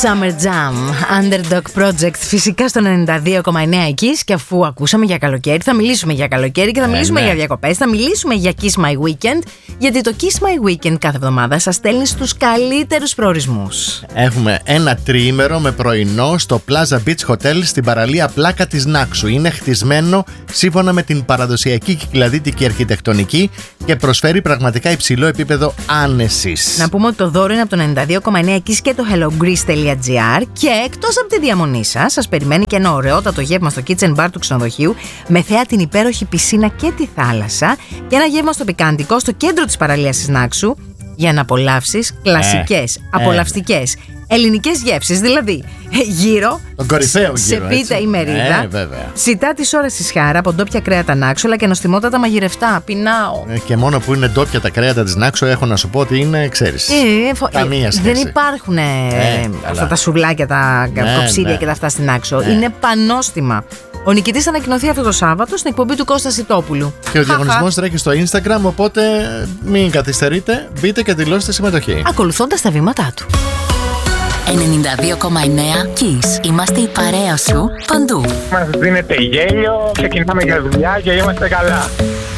Summer Jam, Underdog Project, φυσικά στο 92,9 Kiss. Και αφού ακούσαμε για καλοκαίρι, θα μιλήσουμε για καλοκαίρι και θα μιλήσουμε για διακοπές. Θα μιλήσουμε για Kiss My Weekend, γιατί το Kiss My Weekend κάθε εβδομάδα σας στέλνει στους καλύτερους προορισμούς. Έχουμε ένα τριήμερο με πρωινό στο Plaza Beach Hotel στην παραλία Πλάκα της Νάξου. Είναι χτισμένο σύμφωνα με την παραδοσιακή κυκλαδίτικη αρχιτεκτονική και προσφέρει πραγματικά υψηλό επίπεδο άνεσης. Να πούμε ότι το δώρο είναι από το 92,9 Kiss και το hellogreece.gr. Και εκτός από τη διαμονή σας περιμένει και ένα ωραιότατο γεύμα στο kitchen bar του ξενοδοχείου με θέα την υπέροχη πισίνα και τη θάλασσα και ένα γεύμα στο πικάντικο στο κέντρο της παραλίας της Νάξου για να απολαύσεις κλασικές, απολαυστικές ελληνικές γεύσεις. Δηλαδή γύρω, τον κορυφαίο σε γύρο, πίτα ή μερίδα, σιτά της ώρας της Χάρα από ντόπια κρέατα Νάξου, αλλά και νοστιμότατα μαγειρευτά. Πεινάω. Και μόνο που είναι ντόπια τα κρέατα της Νάξου, έχω να σου πω ότι είναι, ξέρεις, καμία σχέση. Δεν υπάρχουν αυτά τα σουβλάκια, τα κοψίδια και τα αυτά στην Νάξο. Είναι πανόστιμα. Ο νικητής θα ανακοινωθεί αυτό το Σάββατο στην εκπομπή του Κώστα Σιτόπουλου. Και ο διαγωνισμός τρέχει στο Instagram, οπότε μην καθυστερείτε, μπείτε και δηλώστε συμμετοχή. Ακολουθώντας τα βήματά του. 92,9 Kiss. Είμαστε η παρέα σου παντού. Μας δίνετε γέλιο, ξεκινάμε για δουλειά και είμαστε καλά.